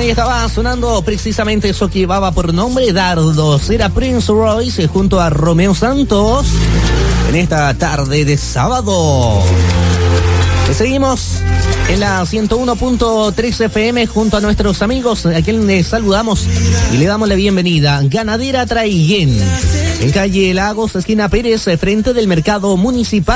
ahí estaba sonando precisamente eso que llevaba por nombre Dardos. Era Prince Royce junto a Romeo Santos en esta tarde de sábado. Seguimos en la 101.3 FM junto a nuestros amigos, a quien les saludamos y le damos la bienvenida. Ganadera Traiguén, en calle Lagos, esquina Pérez, frente del mercado municipal.